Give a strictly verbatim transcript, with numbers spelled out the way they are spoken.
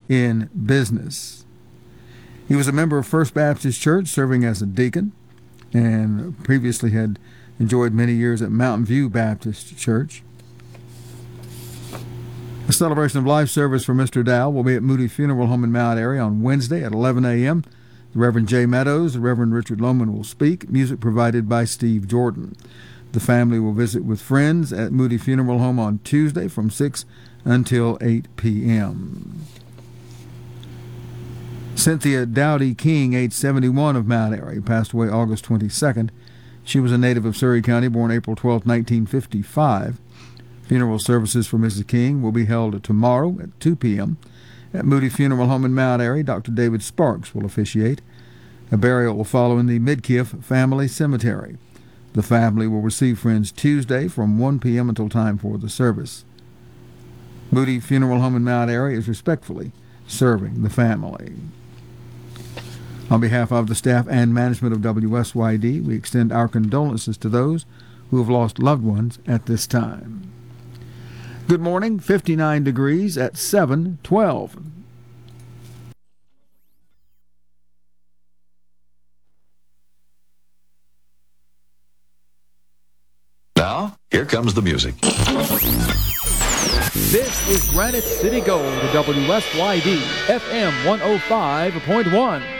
in business. He was a member of First Baptist Church, serving as a deacon, and previously had enjoyed many years at Mountain View Baptist Church. The Celebration of Life service for Mister Dow will be at Moody Funeral Home in Mount Airy on Wednesday at eleven a.m. The Reverend Jay Meadows, the Reverend Richard Lohman will speak. Music provided by Steve Jordan. The family will visit with friends at Moody Funeral Home on Tuesday from six until eight p.m. Cynthia Dowdy King, age seventy-one, of Mount Airy, passed away August twenty-second. She was a native of Surry County, born April twelfth, nineteen fifty-five. Funeral services for Missus King will be held tomorrow at two p.m. at Moody Funeral Home in Mount Airy. Doctor David Sparks will officiate. A burial will follow in the Midkiff Family Cemetery. The family will receive friends Tuesday from one p.m. until time for the service. Moody Funeral Home in Mount Airy is respectfully serving the family. On behalf of the staff and management of W S Y D, we extend our condolences to those who have lost loved ones at this time. Good morning, fifty-nine degrees at seven twelve. Now, here comes the music. This is Granite City Gold, W S Y D, F M one oh five point one.